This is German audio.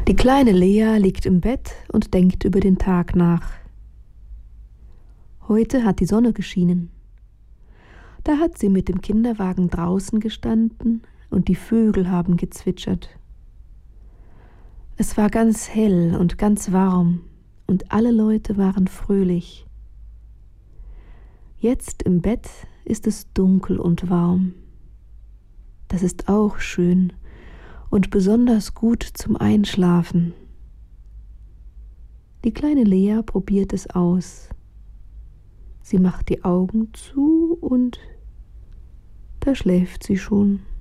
Die kleine Lea liegt im Bett und denkt über den Tag nach. Heute hat die Sonne geschienen. Da hat sie mit dem Kinderwagen draußen gestanden und die Vögel haben gezwitschert. Es war ganz hell und ganz warm und alle Leute waren fröhlich. Jetzt im Bett ist es dunkel und warm. Das ist auch schön und besonders gut zum Einschlafen. Die kleine Lea probiert es aus. Sie macht die Augen zu und da schläft sie schon.